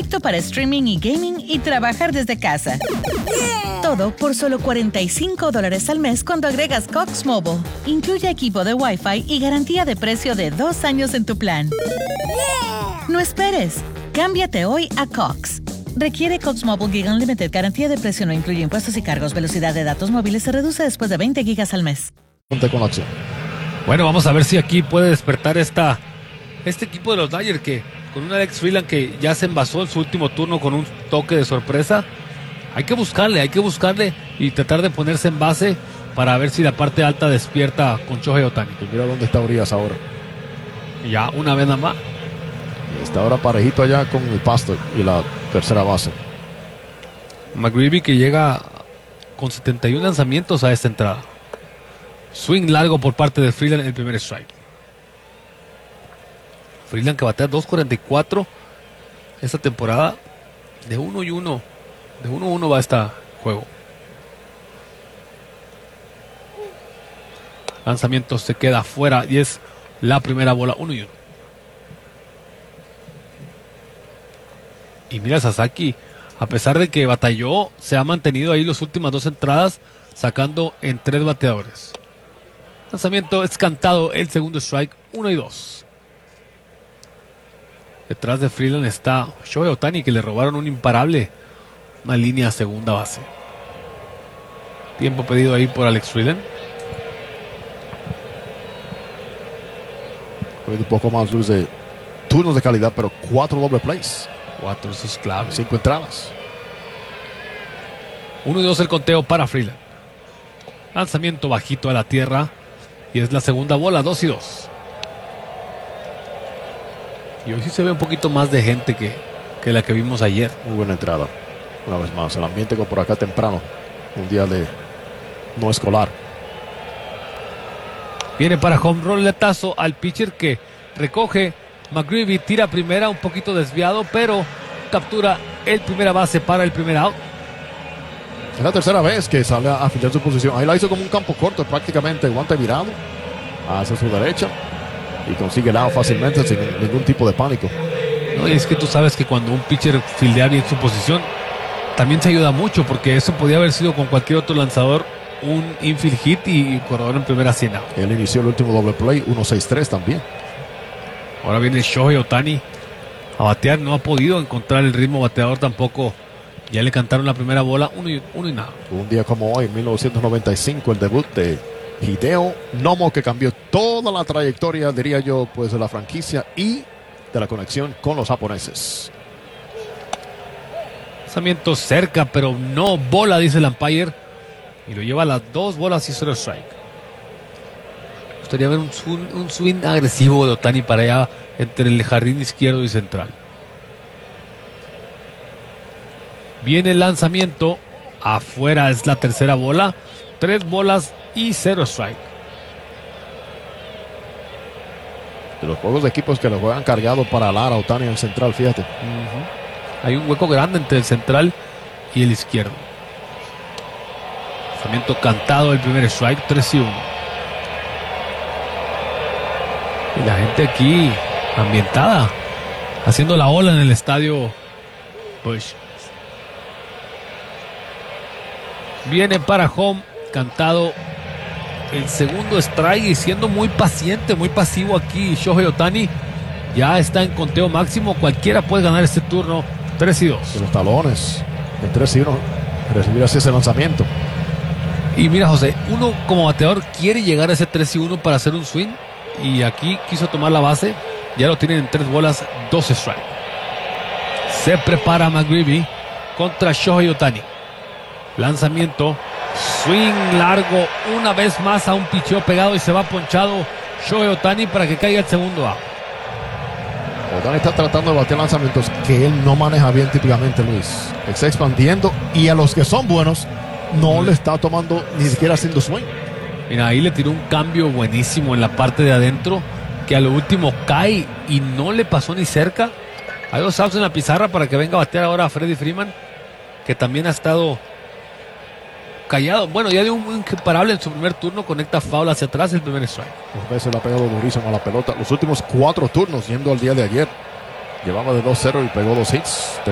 perfecto para streaming y gaming y trabajar desde casa. Todo por solo $45 al mes cuando agregas Cox Mobile. Incluye equipo de Wi-Fi y garantía de precio de 2 años en tu plan. No esperes. Cámbiate hoy a Cox. Requiere Cox Mobile Gig Unlimited. Garantía de precio no incluye impuestos y cargos. Velocidad de datos móviles se reduce después de 20 gigas al mes. Con la acción. Bueno, vamos a ver si aquí puede despertar este equipo de los Dodgers que con un Alex Freeland que ya se envasó en su último turno con un toque de sorpresa. Hay que buscarle y tratar de ponerse en base para ver si la parte alta despierta con Shohei Ohtani. Y mira dónde está Urias ahora. Ya una vez nada más. Está ahora parejito allá con el pasto y la tercera base. McGreevy que llega con 71 lanzamientos a esta entrada. Swing largo por parte de Freeland en el primer strike. Freeland que batea 2.44 esta temporada. De 1-1. De 1-1 va este juego. Lanzamiento se queda fuera y es la primera bola. 1-1. Y mira, Sasaki, a pesar de que batalló, se ha mantenido ahí las últimas 2 entradas, sacando en 3 bateadores. Lanzamiento es cantado, el segundo strike, 1-2. Detrás de Freeland está Shohei Ohtani, que le robaron un imparable, una línea a segunda base. Tiempo pedido ahí por Alex Freeland. Un poco más luz de turnos de calidad, pero 4 doble plays. 4, eso es clave. 5 entradas. 1-2 el conteo para Freeland. Lanzamiento bajito a la tierra. Y es la segunda bola, 2-2. Y hoy sí se ve un poquito más de gente que la que vimos ayer. Muy buena entrada. Una vez más, el ambiente por acá temprano. Un día de no escolar. Viene para home run, letazo al pitcher que recoge. McGreevy tira primera, un poquito desviado, pero captura el primera base para el primer out. Es la tercera vez que sale a fijar su posición. Ahí la hizo como un campo corto prácticamente, guante virado hacia su derecha y consigue el out fácilmente sin ningún tipo de pánico. No, y es que tú sabes que cuando un pitcher fildea bien su posición, también se ayuda mucho, porque eso podía haber sido con cualquier otro lanzador un infield hit y corredor en primera 100 out. Él inició el último doble play, 1-6-3 también. Ahora viene Shohei Ohtani a batear, no ha podido encontrar el ritmo bateador tampoco. Ya le cantaron la primera bola, 1 y nada. Un día como hoy, en 1995, el debut de Hideo Nomo, que cambió toda la trayectoria, diría yo, pues de la franquicia y de la conexión con los japoneses. Lanzamiento cerca, pero no bola, dice el umpire. Y lo lleva a las 2 bolas y 0 strike. Me gustaría ver un swing agresivo de Ohtani para allá entre el jardín izquierdo y central. Viene el lanzamiento. Afuera es la tercera bola. 3 bolas y 0 strike. De los pocos equipos que lo juegan cargado para alar a Ohtani en el central, fíjate. Hay un hueco grande entre el central y el izquierdo. Lanzamiento cantado, el primer strike, 3-1. Y la gente aquí ambientada, haciendo la ola en el estadio Busch. Viene para home, cantado el segundo strike y siendo muy paciente, muy pasivo aquí Shohei Ohtani. Ya está en conteo máximo, cualquiera puede ganar este turno. 3-2. De los talones, en 3-1, recibir así ese lanzamiento. Y mira, José, uno como bateador quiere llegar a ese 3-1 para hacer un swing. Y aquí quiso tomar la base. Ya lo tienen en 3 bolas, 2 strikes. Se prepara McGreevy contra Shohei Ohtani. Lanzamiento, swing largo, una vez más a un picheo pegado y se va ponchado Shohei Ohtani para que caiga el segundo out. Ohtani está tratando de batear lanzamientos que él no maneja bien típicamente, Luis. Está expandiendo y a los que son buenos no le está tomando ni siquiera haciendo swing. Mira, ahí le tiró un cambio buenísimo en la parte de adentro que a lo último cae y no le pasó ni cerca. Hay 2 outs en la pizarra para que venga a batear ahora a Freddie Freeman, que también ha estado callado. Bueno, ya dio un imparable en su primer turno, conecta foul hacia atrás, el primer strike. 2 veces le ha pegado durísimo a la pelota. Los últimos 4 turnos, yendo al día de ayer, llevaba de 2-0 y pegó 2 hits.